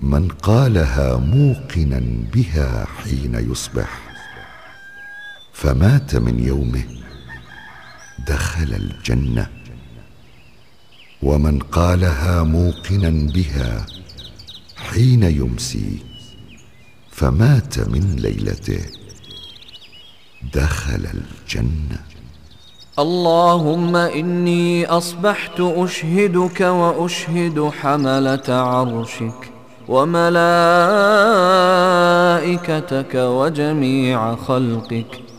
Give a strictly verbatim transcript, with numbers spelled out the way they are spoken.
من قالها موقنا بها حين يصبح فمات من يومه دخل الجنة، ومن قالها موقنا بها حين يمسي فمات من ليلته دخل الجنة. اللهم إني أصبحت أشهدك وأشهد حملة عرشك وملائكتك وجميع خلقك